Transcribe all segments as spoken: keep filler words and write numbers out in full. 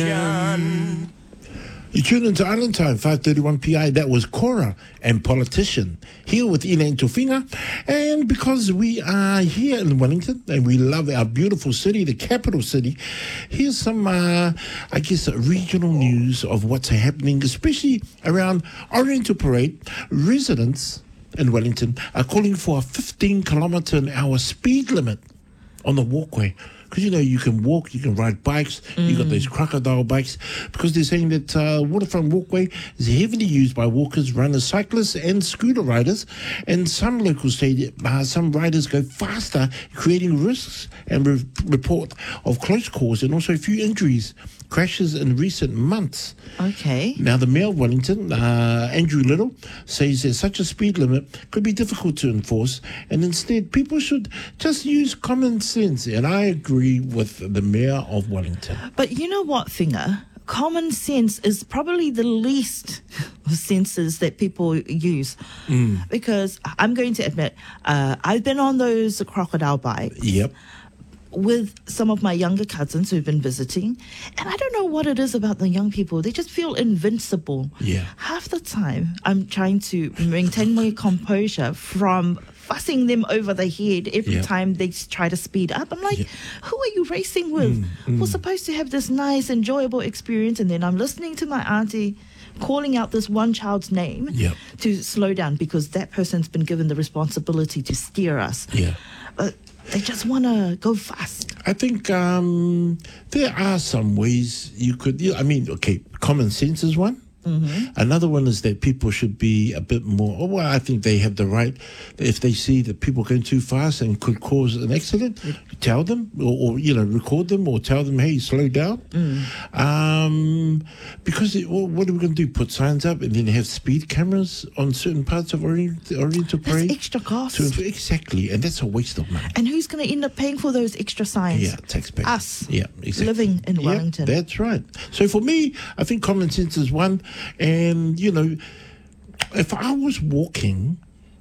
You tune into Island Time, five thirty-one P I. That was Cora and Politician here with Elaine Tofinga. And because we are here in Wellington and we love our beautiful city, the capital city, here's some, uh, I guess, regional news of what's happening, especially around Oriental Parade. Residents in Wellington are calling for a fifteen kilometre an hour speed limit on the walkway. Because, you know, you can walk, you can ride bikes, mm. you got those crocodile bikes, because they're saying that uh, Waterfront Walkway is heavily used by walkers, runners, cyclists and scooter riders. And some locals say that uh, some riders go faster, creating risks and re- report of close calls and also a few injuries, crashes in recent months. Okay. Now, the Mayor of Wellington, uh, Andrew Little, says that such a speed limit could be difficult to enforce, and instead people should just use common sense. And I agree with the Mayor of Wellington. But you know what, Finger? Common sense is probably the least senses that people use. Mm. Because I'm going to admit, uh, I've been on those crocodile bikes. Yep. With some of my younger cousins who've been visiting, and I don't know what it is about the young people. They just feel invincible. Yeah. Half the time, I'm trying to maintain my composure from fussing them over the head every yeah. time they try to speed up. I'm like, yeah. who are you racing with? Mm, mm. We're supposed to have this nice, enjoyable experience, and then I'm listening to my auntie calling out this one child's name yep. to slow down because that person's been given the responsibility to steer us. Yeah. But they just want to go fast. I think um, there are some ways you could, you know, I mean, okay, common sense is one. Mm-hmm. Another one is that people should be a bit more, well, I think they have the right, if they see that people are going too fast and could cause an accident, mm. tell them or, or, you know, record them or tell them, hey, slow down. Mm. Um, because it, well, what are we going to do? Put signs up and then have speed cameras on certain parts of Orient, Oriental Parade? That's extra cost. To, exactly, and that's a waste of money. And who's going to end up paying for those extra signs? Yeah, taxpayers. Us. Yeah, exactly. Living in yeah, Wellington. That's right. So for me, I think common sense is one. And, you know, if I was walking...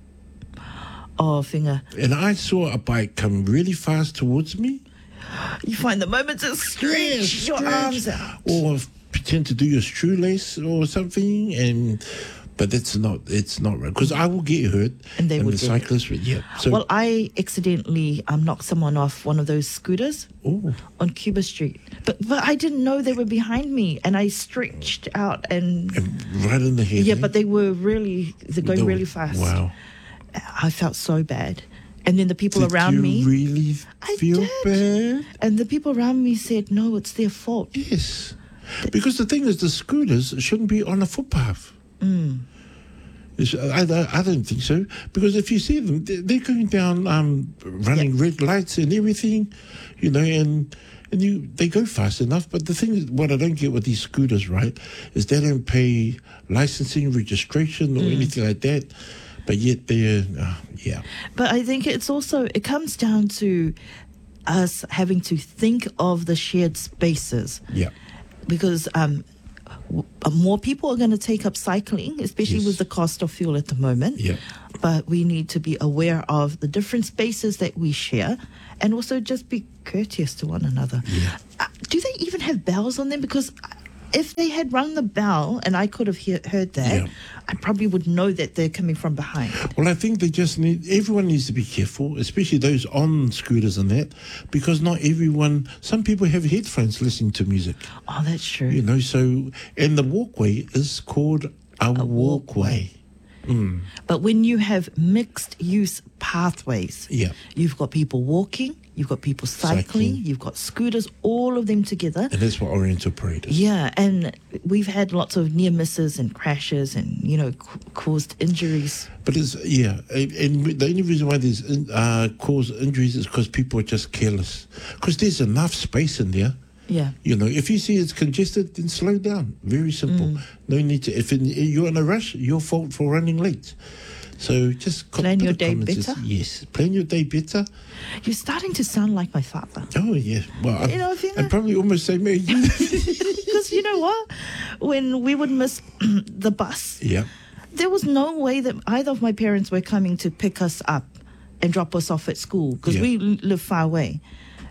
Oh, Finger. And I saw a bike come really fast towards me... You find the moment to stretch yeah, your arms out. Or pretend to do your shoelace or something and... But that's not, it's not right. Because I will get hurt. And they and would the cyclist would, yeah. So, well, I accidentally um, knocked someone off one of those scooters ooh. on Cuba Street. But but I didn't know they were behind me. And I stretched out and... and right in the head. Yeah, eh? but they were really, they're going the, really fast. Wow. I felt so bad. And then the people did around you me... really I feel did. bad? And the people around me said, no, it's their fault. Yes. Because the thing is, the scooters shouldn't be on a footpath. Mm. I, I don't think so. Because if you see them, they're going down, um, running yep. red lights and everything, you know, and and you they go fast enough. But the thing is, what I don't get with these scooters, right, is they don't pay licensing, registration, or mm. anything like that. But yet they're, uh, yeah. But I think it's also, it comes down to us having to think of the shared spaces. Yeah. Because um, w- more people are going to take up cycling, especially yes. with the cost of fuel at the moment. Yeah. But we need to be aware of the different spaces that we share and also just be courteous to one another. Yeah. Uh, do they even have bells on them? Because if they had rung the bell and I could have he- heard that, yeah. I probably would know that they're coming from behind. Well, I think they just need, everyone needs to be careful, especially those on scooters and that, because not everyone, some people have headphones listening to music. Oh, that's true. You know, so, and the walkway is called a, a walkway. walkway. Mm. But when you have mixed use pathways, yeah. you've got people walking, you've got people cycling, cycling, you've got scooters, all of them together. And that's what Oriental Parade is. Yeah, and we've had lots of near misses and crashes and, you know, c- caused injuries. But it's, yeah, and, and the only reason why there's uh, caused injuries is because people are just careless. Because there's enough space in there. Yeah. You know, if you see it's congested, then slow down. Very simple. Mm. No need to, if in, you're in a rush, your fault for running late. So just plan your day better. Yes, plan your day better. You're starting to sound like my father. Oh yeah, well, you know, I'd probably almost say me. Because you know what, when we would miss the bus, yeah, there was no way that either of my parents were coming to pick us up and drop us off at school because yeah. we live far away.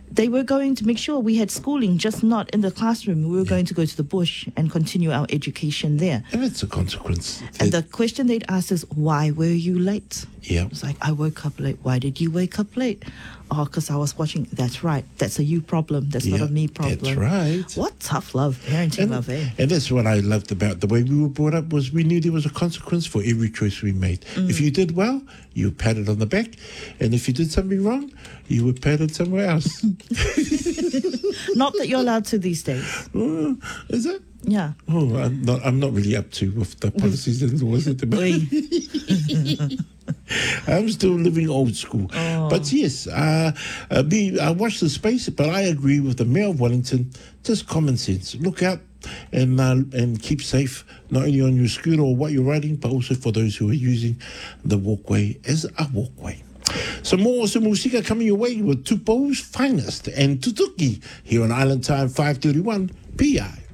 they were going to make sure we had schooling, just not in the classroom. We were going to go to the bush and continue our education there. And it's a consequence. And the question they'd ask is, why were you late? Yeah. It's like, I woke up late. Why did you wake up late? Oh, because I was watching. That's right. That's a you problem. That's Yeah, not a me problem. that's right. What tough love, parenting And, love, eh? and that's what I loved about the way we were brought up, was we knew there was a consequence for every choice we made. Mm. If you did well, you were patted on the back. And if you did something wrong, you were patted somewhere else. Not that you're allowed to these days. Oh, is it? Yeah. Oh, I'm not, I'm not really up to with the policies and laws at the moment. Oi. I'm still living old school. Oh. But yes, uh, uh, be, I watch the space, but I agree with the Mayor of Wellington. Just common sense. Look out and uh, and keep safe, not only on your scooter or what you're riding, but also for those who are using the walkway as a walkway. Some more awesome musika coming your way with Tupo's Finest and Tutuki here on Island Time five thirty-one P I.